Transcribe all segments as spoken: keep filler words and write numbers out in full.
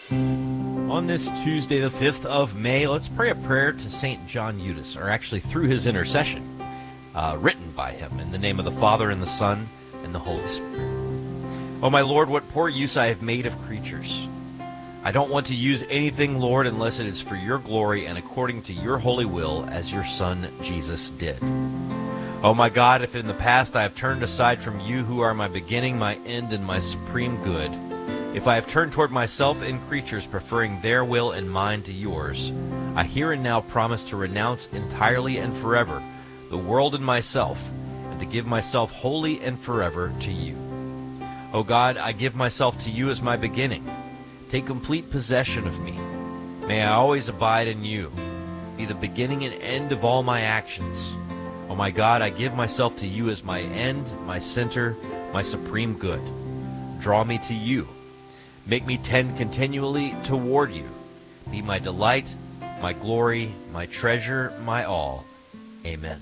On this Tuesday, the fifth of May, let's pray a prayer to Saint John Eudes, or actually through his intercession, uh, written by him, in the name of the Father, and the Son, and the Holy Spirit. O my Lord, what poor use I have made of creatures. I don't want to use anything, Lord, unless it is for your glory and according to your holy will, as your Son Jesus did. O my God, if in the past I have turned aside from you, who are my beginning, my end, and my supreme good, if I have turned toward myself in creatures, preferring their will and mine to yours, I here and now promise to renounce entirely and forever the world and myself, and to give myself wholly and forever to you. O God, I give myself to you as my beginning. Take complete possession of me. May I always abide in you, be the beginning and end of all my actions. O my God, I give myself to you as my end, my center, my supreme good. Draw me to you. Make me tend continually toward you. Be my delight, my glory, my treasure, my all. Amen.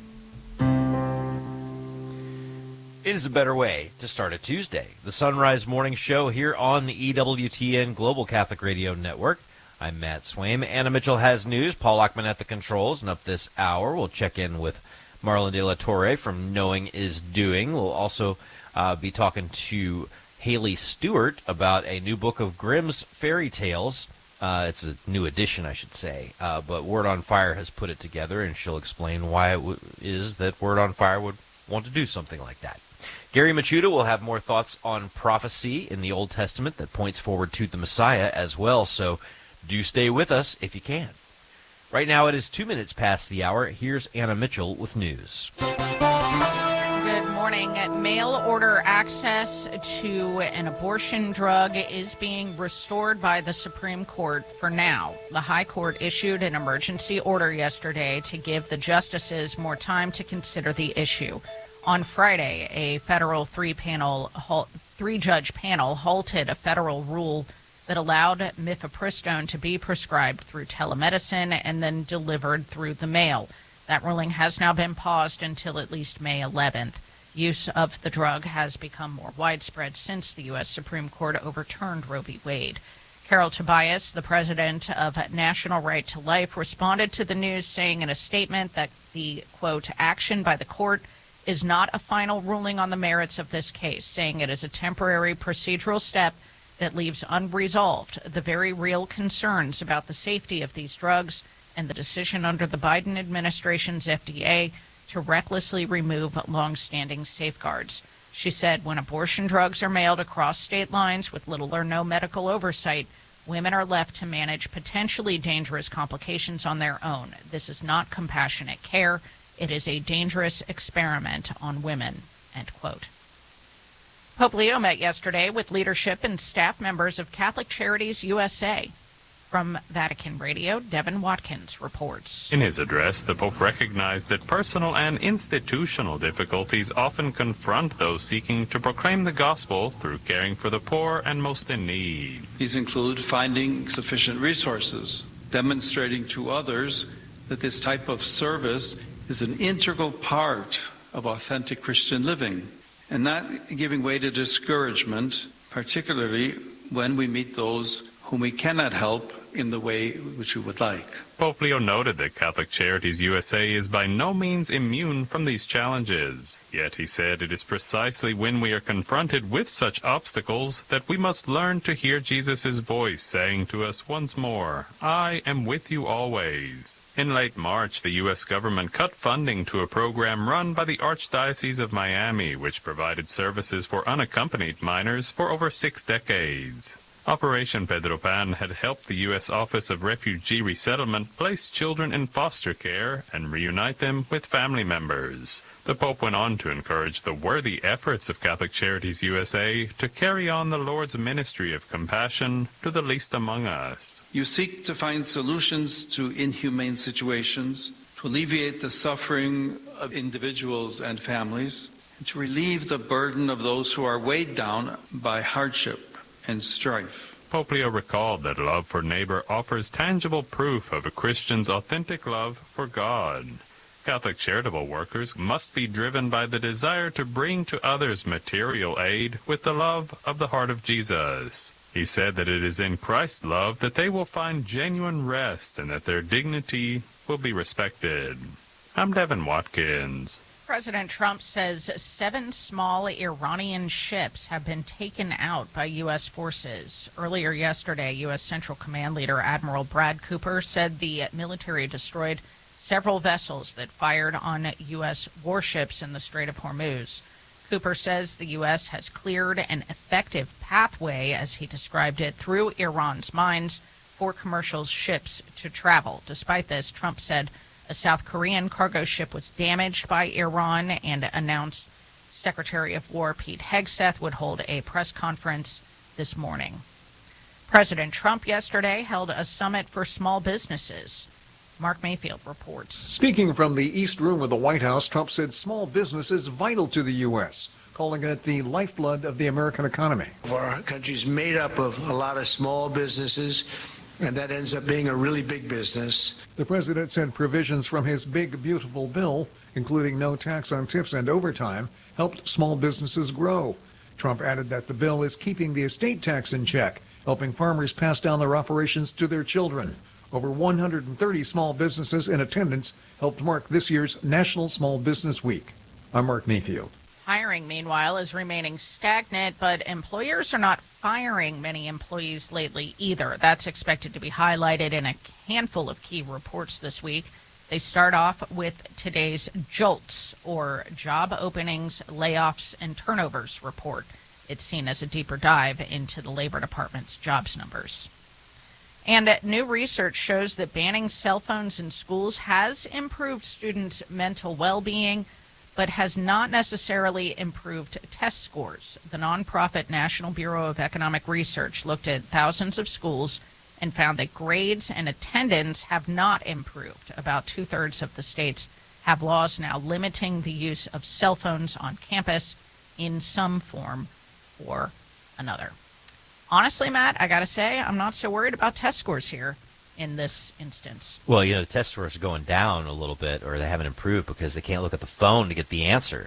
It is a better way to start a Tuesday. The Sunrise Morning Show here on the E W T N Global Catholic Radio Network. I'm Matt Swaim. Anna Mitchell has news. Paul Ackman at the controls. And up this hour, we'll check in with Marlon De La Torre from Knowing is Doing. We'll also uh, be talking to Haley Stewart about a new book of Grimm's fairy tales. Uh, it's a new edition, I should say, uh, but Word on Fire has put it together, and she'll explain why it w- is that Word on Fire would want to do something like that. Gary Machuda will have more thoughts on prophecy in the Old Testament that points forward to the Messiah as well, so do stay with us if you can. Right now it is two minutes past the hour. Here's Anna Mitchell with news. Good morning. Mail order access to an abortion drug is being restored by the Supreme Court for now. The High Court issued an emergency order yesterday to give the justices more time to consider the issue. On Friday, a federal three-panel, three-judge panel halted a federal rule that allowed mifepristone to be prescribed through telemedicine and then delivered through the mail. That ruling has now been paused until at least May eleventh. Use of the drug has become more widespread since the U S Supreme Court overturned Roe v. Wade. Carol Tobias, the president of National Right to Life, responded to the news saying in a statement that the, quote, action by the court is not a final ruling on the merits of this case, saying it is a temporary procedural step that leaves unresolved the very real concerns about the safety of these drugs and the decision under the Biden administration's F D A to recklessly remove long-standing safeguards. She said when abortion drugs are mailed across state lines with little or no medical oversight, women are left to manage potentially dangerous complications on their own. This is not compassionate care. It is a dangerous experiment on women, end quote. Pope Leo met yesterday with leadership and staff members of Catholic Charities U S A. From Vatican Radio, Devin Watkins reports. In his address, the Pope recognized that personal and institutional difficulties often confront those seeking to proclaim the gospel through caring for the poor and most in need. These include finding sufficient resources, demonstrating to others that this type of service is an integral part of authentic Christian living, and not giving way to discouragement, particularly when we meet those whom we cannot help in the way which we would like. Pope Leo noted that Catholic Charities U S A is by no means immune from these challenges. Yet he said it is precisely when we are confronted with such obstacles that we must learn to hear Jesus' voice saying to us once more, I am with you always. In late March, the U S government cut funding to a program run by the Archdiocese of Miami, which provided services for unaccompanied minors for over six decades. Operation Pedro Pan had helped the U S Office of Refugee Resettlement place children in foster care and reunite them with family members. The Pope went on to encourage the worthy efforts of Catholic Charities U S A to carry on the Lord's ministry of compassion to the least among us. You seek to find solutions to inhumane situations, to alleviate the suffering of individuals and families, and to relieve the burden of those who are weighed down by hardship and strife. Pope Leo recalled that love for neighbor offers tangible proof of a Christian's authentic love for God. Catholic charitable workers must be driven by the desire to bring to others material aid with the love of the heart of Jesus. He said that it is in Christ's love that they will find genuine rest and that their dignity will be respected. I'm Devin Watkins. President Trump says seven small Iranian ships have been taken out by U S forces. Earlier yesterday, U S Central Command leader Admiral Brad Cooper said the military destroyed several vessels that fired on U S warships in the Strait of Hormuz. Cooper says the U S has cleared an effective pathway, as he described it, through Iran's mines for commercial ships to travel. Despite this, Trump said a South Korean cargo ship was damaged by Iran and announced Secretary of War Pete Hegseth would hold a press conference this morning. President Trump yesterday held a summit for small businesses. Mark Mayfield reports. Speaking from the East Room of the White House, Trump said small business is vital to the U S, calling it the lifeblood of the American economy. Our country's made up of a lot of small businesses, and that ends up being a really big business. The president said provisions from his big, beautiful bill, including no tax on tips and overtime, helped small businesses grow. Trump added that the bill is keeping the estate tax in check, helping farmers pass down their operations to their children. Over one hundred thirty small businesses in attendance helped mark this year's National Small Business Week. I'm Mark Mayfield. Hiring, meanwhile, is remaining stagnant, but employers are not firing many employees lately either. That's expected to be highlighted in a handful of key reports this week. They start off with today's JOLTS, or Job Openings, Layoffs, and Turnovers report. It's seen as a deeper dive into the Labor Department's jobs numbers. And new research shows that banning cell phones in schools has improved students' mental well-being, but has not necessarily improved test scores. The nonprofit National Bureau of Economic Research looked at thousands of schools and found that grades and attendance have not improved. About two-thirds of the states have laws now limiting the use of cell phones on campus in some form or another. Honestly, Matt, I got to say, I'm not so worried about test scores here in this instance. Well, you know, the test scores are going down a little bit, or they haven't improved because they can't look at the phone to get the answer.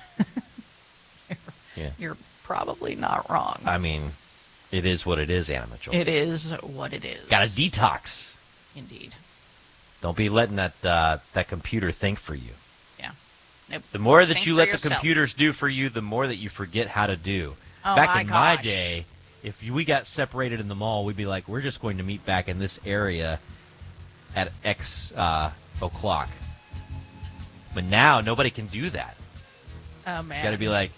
you're, yeah. you're probably not wrong. I mean, it is what it is, Anna Mitchell. It is what it is. Got to detox. Indeed. Don't be letting that uh, that computer think for you. Yeah. Nope. The more that Think you for let yourself. the computers do for you, the more that you forget how to do. Oh, Back my in my gosh. day, if we got separated in the mall, we'd be like, we're just going to meet back in this area at X uh, o'clock. But now, nobody can do that. Oh, man. You got to be like,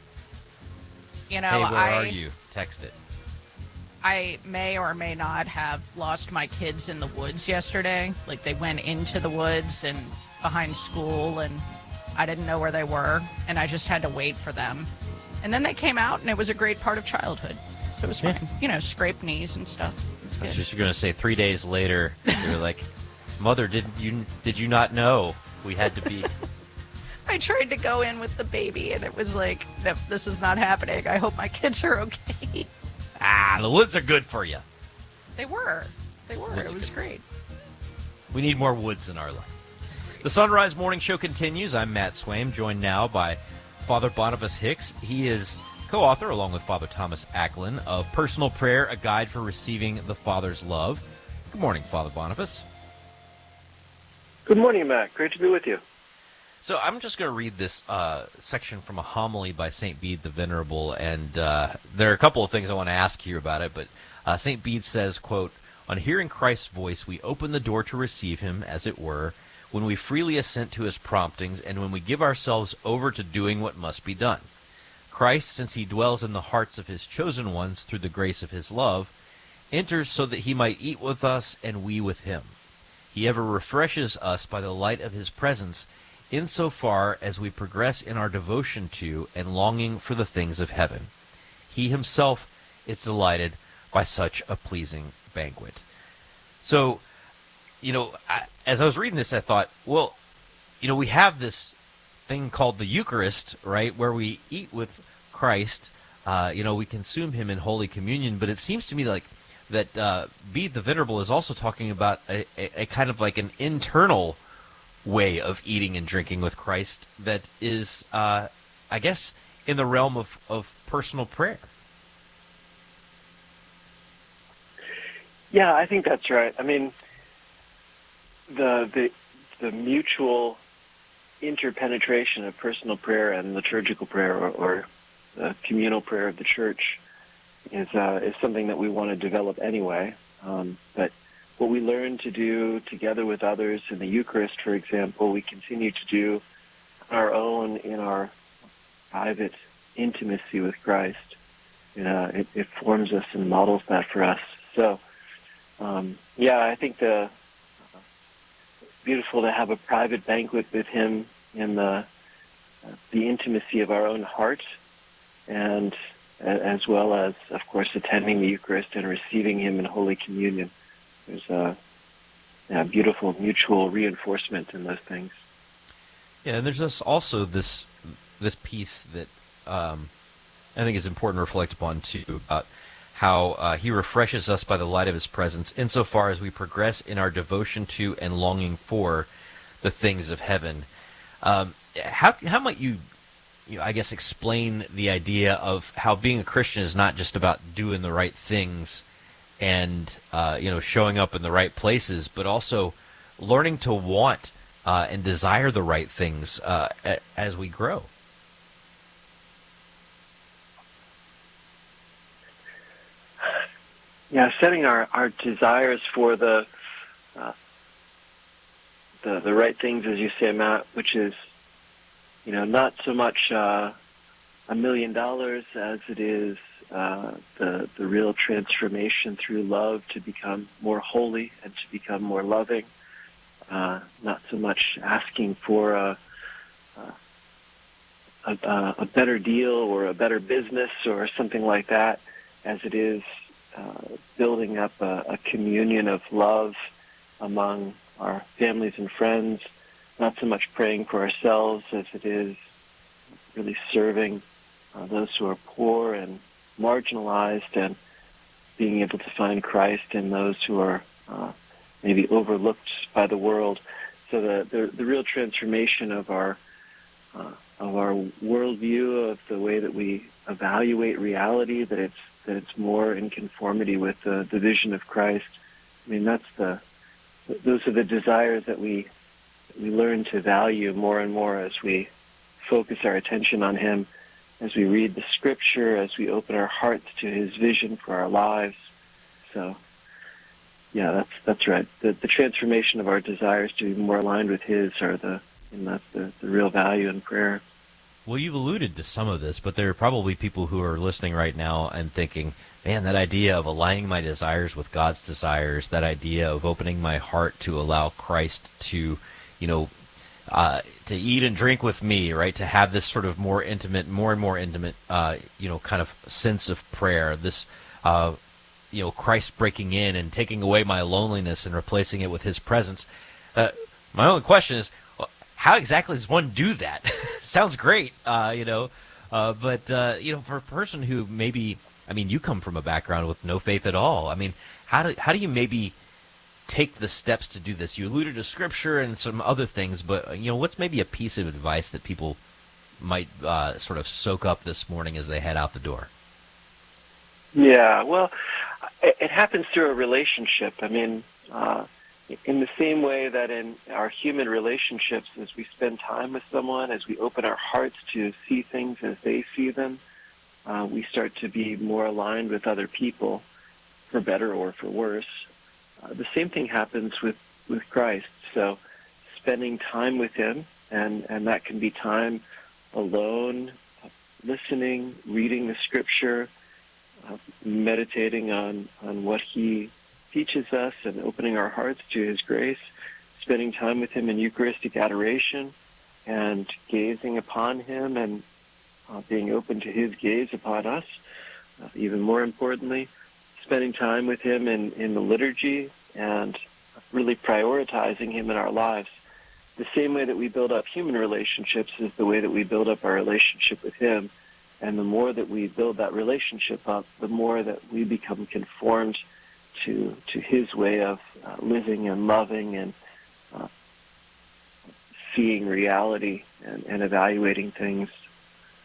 you know, hey, where I, are you? Text it. I may or may not have lost my kids in the woods yesterday. Like, they went into the woods and behind school, and I didn't know where they were, and I just had to wait for them. And then they came out, and it was a great part of childhood. So it was fine. Yeah. You know, scraped knees and stuff. It's I was good. just going to say, three days later, you're like, Mother, did you did you not know we had to be... I tried to go in with the baby, and it was like, no, this is not happening. I hope my kids are okay. Ah, the woods are good for you. They were. They were. Woods It was are good. great. We need more woods in our life. The Sunrise Morning Show continues. I'm Matt Swaim, joined now by Father Boniface Hicks. He is co-author, along with Father Thomas Acklin, of Personal Prayer, a Guide for Receiving the Father's Love. Good morning, Father Boniface. Good morning, Matt. Great to be with you. So I'm just going to read this uh, section from a homily by Saint Bede the Venerable, and uh, there are a couple of things I want to ask you about it, but uh, Saint Bede says, quote, "On hearing Christ's voice, we open the door to receive him, as it were, when we freely assent to his promptings, and when we give ourselves over to doing what must be done. Christ, since he dwells in the hearts of his chosen ones through the grace of his love, enters so that he might eat with us and we with him. He ever refreshes us by the light of his presence, insofar as we progress in our devotion to and longing for the things of heaven. He himself is delighted by such a pleasing banquet." So, you know, I, as I was reading this, I thought, well, you know, we have this thing called the Eucharist, right, where we eat with Christ. Uh, you know, we consume him in Holy Communion, but it seems to me like that uh, Bede the Venerable is also talking about a, a, a kind of like an internal way of eating and drinking with Christ that is, uh, I guess, in the realm of, of personal prayer. Yeah, I think that's right. I mean, the the the mutual interpenetration of personal prayer and liturgical prayer, or, or the communal prayer of the church, is uh, is something that we want to develop anyway. Um, but what we learn to do together with others in the Eucharist, for example, we continue to do on our own in our private intimacy with Christ. You know, it, it forms us and models that for us. So, um, yeah, I think the uh, beautiful to have a private banquet with Him in the uh, the intimacy of our own heart, and as well as, of course, attending the Eucharist and receiving Him in Holy Communion. There's a, a beautiful mutual reinforcement in those things. Yeah, and there's this also this this piece that um, I think is important to reflect upon too, about how uh, He refreshes us by the light of His presence insofar as we progress in our devotion to and longing for the things of heaven. Um, how how might you, you know, I guess, explain the idea of how being a Christian is not just about doing the right things and uh, you know, showing up in the right places, but also learning to want uh, and desire the right things uh, a- as we grow? Yeah, setting our, our desires for the, uh, the the right things, as you say, Matt, which is, you know, not so much uh, a million dollars as it is uh, the the real transformation through love to become more holy and to become more loving. Uh, not so much asking for a, a, a, a better deal or a better business or something like that, as it is uh, building up a, a communion of love among our families and friends, not so much praying for ourselves as it is really serving uh, those who are poor and marginalized, and being able to find Christ in those who are uh, maybe overlooked by the world. So the, the, the real transformation of our uh, of our worldview, of the way that we evaluate reality, that it's that it's more in conformity with the, the vision of Christ. I mean, that's the those are the desires that we we learn to value more and more as we focus our attention on Him, as we read the Scripture, as we open our hearts to His vision for our lives. So, yeah, that's that's right. The the transformation of our desires to be more aligned with His are the and that's the, the real value in prayer. Well, you've alluded to some of this, but there are probably people who are listening right now and thinking, man, that idea of aligning my desires with God's desires, that idea of opening my heart to allow Christ to, you know, uh, to eat and drink with me, right, to have this sort of more intimate, more and more intimate, uh, you know, kind of sense of prayer, this, uh, you know, Christ breaking in and taking away my loneliness and replacing it with His presence. Uh, my only question is, how exactly does one do that? Sounds great, uh, you know, uh, but, uh, you know, for a person who maybe, I mean, you come from a background with no faith at all. I mean, how do how do you maybe take the steps to do this? You alluded to Scripture and some other things, but, you know, what's maybe a piece of advice that people might uh, sort of soak up this morning as they head out the door? Yeah, well, it, it happens through a relationship. I mean, uh, in the same way that in our human relationships, as we spend time with someone, as we open our hearts to see things as they see them, uh, we start to be more aligned with other people, for better or for worse. Uh, the same thing happens with, with Christ. So spending time with Him, and, and that can be time alone, listening, reading the Scripture, uh, meditating on, on what He teaches us and opening our hearts to His grace, spending time with Him in Eucharistic adoration and gazing upon Him and uh, being open to His gaze upon us. Uh, even more importantly, spending time with Him in, in the liturgy and really prioritizing Him in our lives. The same way that we build up human relationships is the way that we build up our relationship with Him. And the more that we build that relationship up, the more that we become conformed to to His way of uh, living and loving and uh, seeing reality and, and evaluating things.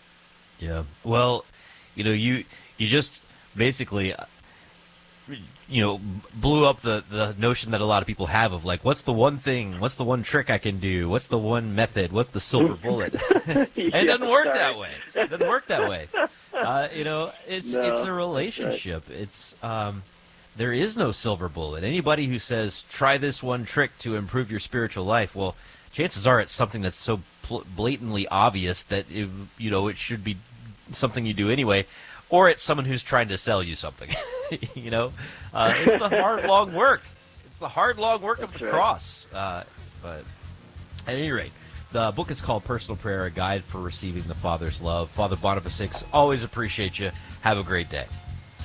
Yeah. Well, you know, you you just basically, you know, blew up the, the notion that a lot of people have of, like, what's the one thing, what's the one trick I can do, what's the one method, what's the silver bullet? And it doesn't work sorry. that way. It doesn't work that way. Uh, you know, it's No, it's a relationship. It's um, there is no silver bullet. Anybody who says, try this one trick to improve your spiritual life, well, chances are it's something that's so pl- blatantly obvious that, it, you know, it should be something you do anyway. Or it's someone who's trying to sell you something, you know. Uh, it's the hard, long work. It's the hard, long work That's of the right. cross. Uh, but at any rate, the book is called Personal Prayer, A Guide for Receiving the Father's Love. Father Boniface Hicks, always appreciate you. Have a great day.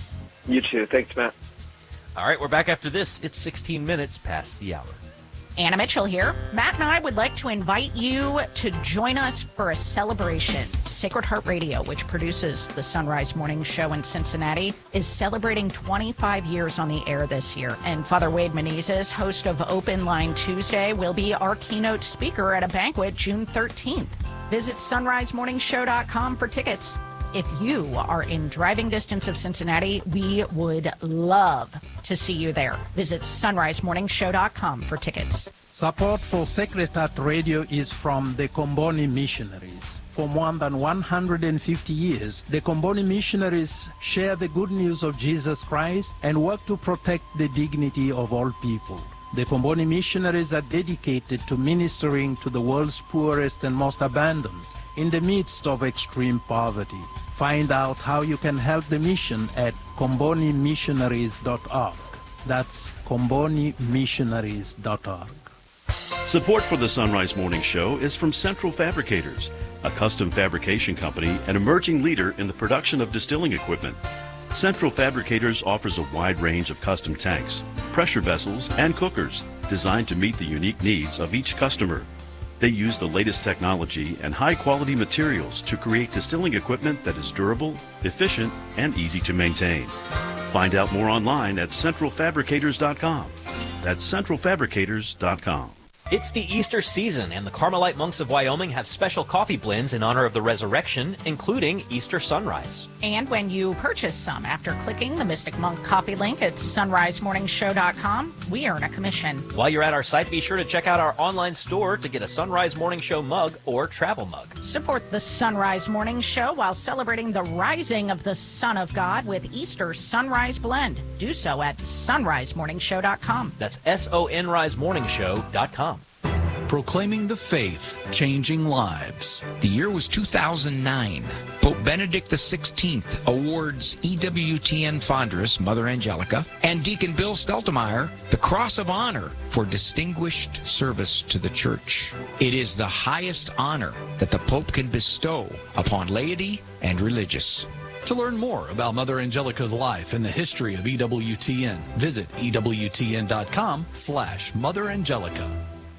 You too. Thanks, Matt. All right, we're back after this. It's sixteen minutes past the hour. Anna Mitchell here. Matt and I would like to invite you to join us for a celebration. Sacred Heart Radio, which produces the Sunrise Morning Show in Cincinnati, is celebrating twenty-five years on the air this year. And Father Wade Menezes, host of Open Line Tuesday, will be our keynote speaker at a banquet June thirteenth. Visit sunrise morning show dot com for tickets. If you are in driving distance of Cincinnati, we would love to see you there. Visit sunrise morning show dot com for tickets. Support for Sacred Heart Radio is from the Comboni Missionaries. For more than one hundred fifty years, the Comboni Missionaries share the good news of Jesus Christ and work to protect the dignity of all people. The Comboni Missionaries are dedicated to ministering to the world's poorest and most abandoned in the midst of extreme poverty. Find out how you can help the mission at comboni missionaries dot org. That's comboni missionaries dot org. Support for the Sunrise Morning Show is from Central Fabricators, a custom fabrication company and emerging leader in the production of distilling equipment. Central Fabricators offers a wide range of custom tanks, pressure vessels, and cookers designed to meet the unique needs of each customer. They use the latest technology and high-quality materials to create distilling equipment that is durable, efficient, and easy to maintain. Find out more online at central fabricators dot com. That's central fabricators dot com. It's the Easter season, and the Carmelite monks of Wyoming have special coffee blends in honor of the resurrection, including Easter Sunrise. And when you purchase some after clicking the Mystic Monk coffee link at sunrise morning show dot com, we earn a commission. While you're at our site, be sure to check out our online store to get a Sunrise Morning Show mug or travel mug. Support the Sunrise Morning Show while celebrating the rising of the Son of God with Easter Sunrise Blend. Do so at sunrise morning show dot com. That's S O N rise morning show dot com. Proclaiming the faith, changing lives. The year was two thousand nine. Pope Benedict the sixteenth awards E W T N Fondress, Mother Angelica, and Deacon Bill Steltemeyer the Cross of Honor for distinguished service to the Church. It is the highest honor that the Pope can bestow upon laity and religious. To learn more about Mother Angelica's life and the history of E W T N, visit E W T N dot com slash Mother Angelica.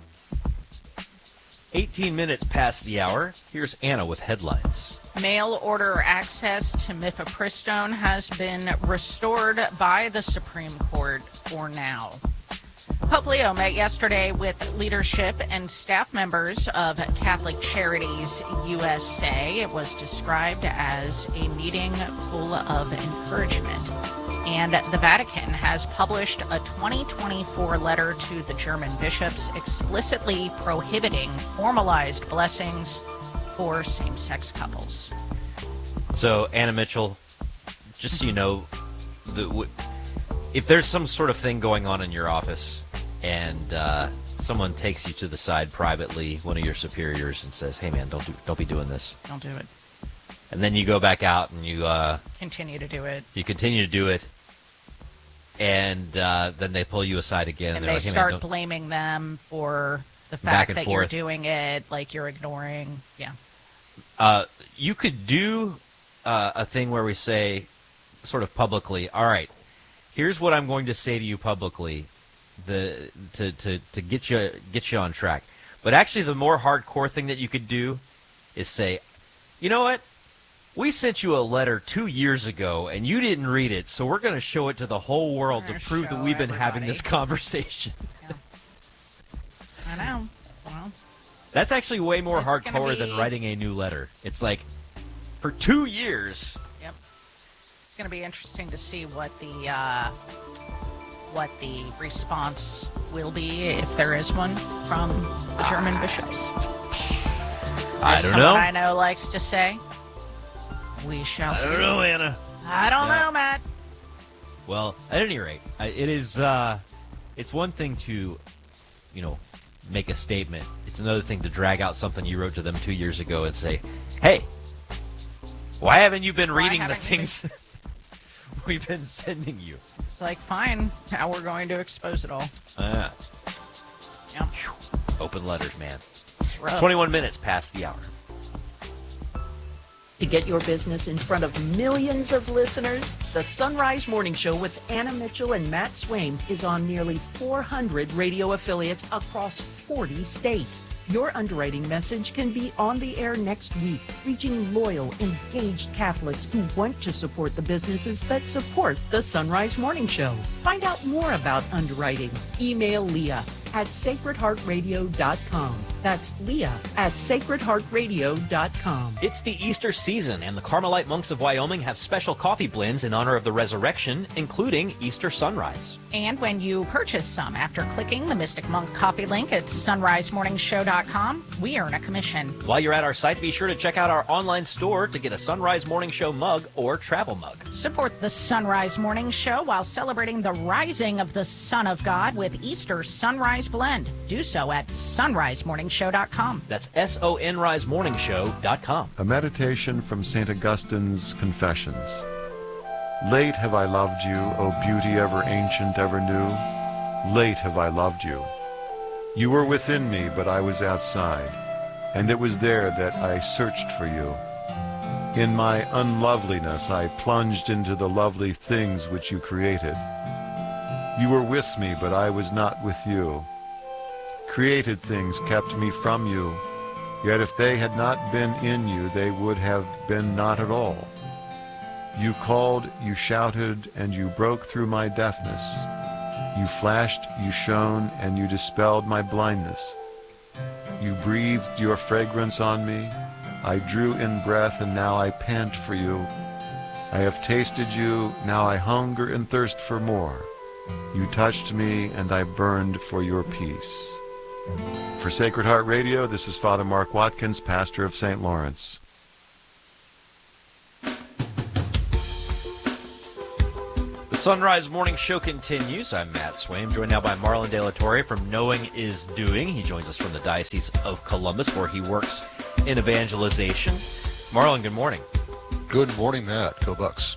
eighteen minutes past the hour. Here's Anna with headlines. Mail order access to mifepristone has been restored by the Supreme Court for now. Pope Leo met yesterday with leadership and staff members of Catholic Charities U S A. It was described as a meeting full of encouragement. And the Vatican has published a twenty twenty-four letter to the German bishops explicitly prohibiting formalized blessings for same-sex couples. So, Anna Mitchell, just so you know, the, w- if there's some sort of thing going on in your office and uh, someone takes you to the side privately, one of your superiors, and says, "Hey, man, don't do, don't be doing this," Don't do it. and then you go back out and you uh, Continue to do it. you continue to do it, and uh, then they pull you aside again, And they're they like, "Hey, man, start don't-" blaming them for the Back fact and that you're forth. doing it, like you're ignoring. Yeah. Uh, you could do uh, a thing where we say, sort of publicly, all right, here's what I'm going to say to you publicly, the to, to, to get you get you on track. But actually, the more hardcore thing that you could do is say, you know what? We sent you a letter two years ago, and you didn't read it, so we're going to show it to the whole world to We're gonna prove that show we've been having everybody. this conversation. I know. Well, That's actually way more It's gonna hardcore than be- writing a new letter. It's like, for two years... yep. It's going to be interesting to see what the uh, what the response will be, if there is one, from the German bishops. I As don't someone know. I know likes to say, we shall I see. don't know, Anna. I don't Yeah. know, Matt. Well, at any rate, I- it is. Uh, it's one thing to, you know, make a statement. It's another thing to drag out something you wrote to them two years ago and say, "Hey, why haven't you been Why reading the haven't you things we've been sending you?" It's like, fine, now we're going to expose it all. Ah, Yeah. open letters, man. It's rough. Twenty-one minutes past the hour. To get your business in front of millions of listeners, the Sunrise Morning Show with Anna Mitchell and Matt Swaim is on nearly four hundred radio affiliates across forty states. Your underwriting message can be on the air next week, reaching loyal, engaged Catholics who want to support the businesses that support the Sunrise Morning Show. Find out more about underwriting. Email Leah at sacred heart radio dot com. That's Leah at sacred heart radio dot com. It's the Easter season, and the Carmelite monks of Wyoming have special coffee blends in honor of the resurrection, including Easter Sunrise. And when you purchase some after clicking the Mystic Monk coffee link at sunrise morning show dot com, we earn a commission. While you're at our site, be sure to check out our online store to get a Sunrise Morning Show mug or travel mug. Support the Sunrise Morning Show while celebrating the rising of the Son of God with Easter Sunrise Blend. Do so at sunrise morning show dot com. That's S O N rise morning show dot com. A meditation from Saint Augustine's Confessions. Late have I loved you, O beauty ever ancient, ever new. Late have I loved you. You were within me, but I was outside, and it was there that I searched for you. In my unloveliness I plunged into the lovely things which you created. You were with me, but I was not with you. Created things kept me from you, yet if they had not been in you, they would have been not at all. You called, you shouted, and you broke through my deafness. You flashed, you shone, and you dispelled my blindness. You breathed your fragrance on me. I drew in breath, and now I pant for you. I have tasted you, now I hunger and thirst for more. You touched me, and I burned for your peace. For Sacred Heart Radio, this is Father Mark Watkins, pastor of Saint Lawrence. The Sunrise Morning Show continues. I'm Matt Swaim, joined now by Marlon De La Torre from Knowing is Doing. He joins us from the Diocese of Columbus, where he works in evangelization. Marlon, good morning. Good morning, Matt. Go Bucks.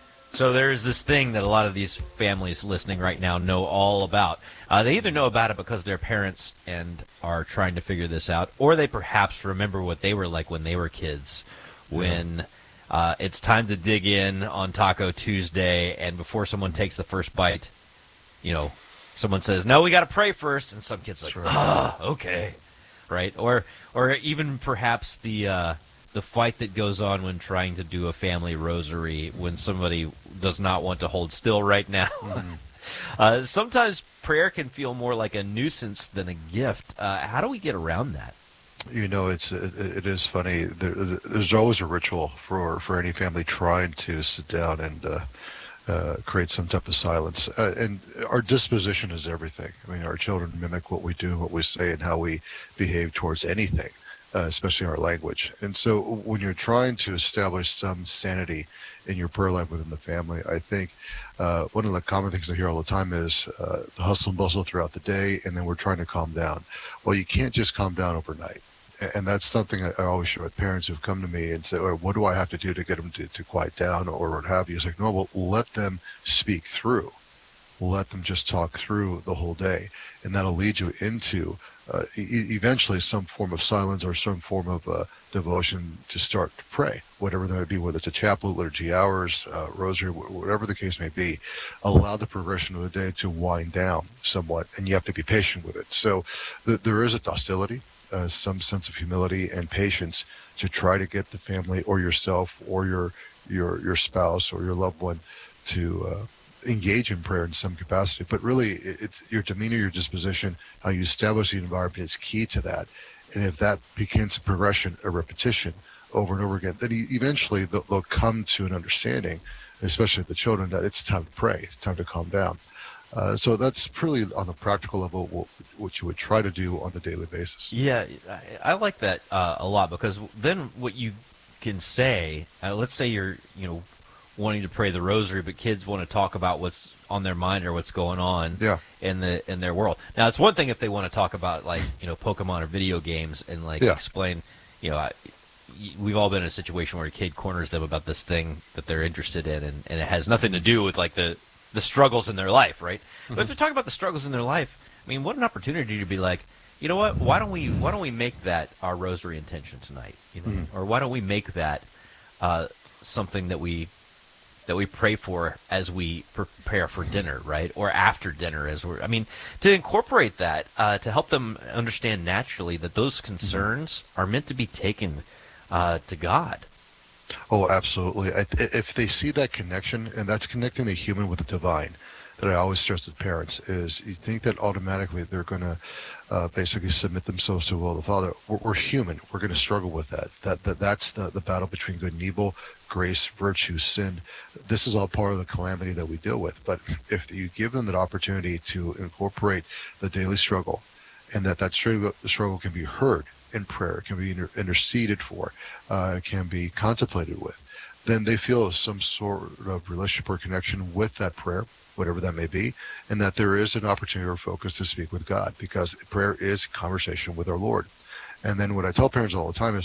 So there's this thing that a lot of these families listening right now know all about. Uh, they either know about it because they're parents and are trying to figure this out, or they perhaps remember what they were like when they were kids, when uh, it's time to dig in on Taco Tuesday, and before someone takes the first bite, you know, someone says, no, we got to pray first, and some kid's like, ah, okay, right? Or, or even perhaps the... Uh, the fight that goes on when trying to do a family rosary when somebody does not want to hold still right now. Mm. uh, sometimes prayer can feel more like a nuisance than a gift. Uh, how do we get around that? You know, it's it, it is funny. There, there's always a ritual for, for any family trying to sit down and uh, uh, create some type of silence. Uh, and our disposition is everything. I mean, our children mimic what we do, what we say, and how we behave towards anything. Uh, especially our language. And so when you're trying to establish some sanity in your prayer life within the family, I think uh, one of the common things I hear all the time is uh, the hustle and bustle throughout the day, and then we're trying to calm down. Well, you can't just calm down overnight. And that's something I always share with parents who've come to me and say, oh, what do I have to do to get them to, to quiet down or what have you? It's like, no, well, let them speak through. Let them just talk through the whole day. And that'll lead you into Uh, e- eventually some form of silence or some form of uh, devotion to start to pray, whatever that may be, whether it's a chaplet, liturgy hours, uh, rosary, whatever the case may be. Allow the progression of the day to wind down somewhat, and you have to be patient with it. So th- there is a docility, uh, some sense of humility and patience to try to get the family or yourself or your your your spouse or your loved one to uh, engage in prayer in some capacity. But really, it's your demeanor, your disposition, how you establish the environment is key to that. And if that begins a progression, a repetition over and over again, then eventually they'll, they'll come to an understanding, especially the children, that it's time to pray, it's time to calm down. Uh, so that's pretty on the practical level what, what you would try to do on a daily basis. Yeah, I, I like that uh, a lot, because then what you can say, uh, let's say you're, you know, wanting to pray the rosary, but kids want to talk about what's on their mind or what's going on yeah. in the in their world. Now, it's one thing if they want to talk about, like, you know, Pokemon or video games and, like, yeah. explain, you know, I, we've all been in a situation where a kid corners them about this thing that they're interested in, and, and it has nothing to do with, like, the, the struggles in their life, right? Mm-hmm. But if they're talking about the struggles in their life, I mean, what an opportunity to be like, you know what, why don't we why don't we make that our rosary intention tonight? You know, mm-hmm. Or why don't we make that uh, something that we that we pray for as we prepare for dinner, right? Or after dinner, as we're, I mean, to incorporate that, uh, to help them understand naturally that those concerns mm-hmm. are meant to be taken uh, to God. Oh, absolutely. If they see that connection, and that's connecting the human with the divine, that I always stress with parents, is you think that automatically they're going to uh, basically submit themselves to the will of the Father. We're, we're human. We're going to struggle with that. That, that That's the, the battle between good and evil, grace, virtue, sin. This is all part of the calamity that we deal with. But if you give them that opportunity to incorporate the daily struggle, and that that struggle, struggle can be heard in prayer, can be inter- interceded for, uh, can be contemplated with, then they feel some sort of relationship or connection with that prayer, whatever that may be, and that there is an opportunity or focus to speak with God, because prayer is conversation with our Lord. And then what I tell parents all the time is,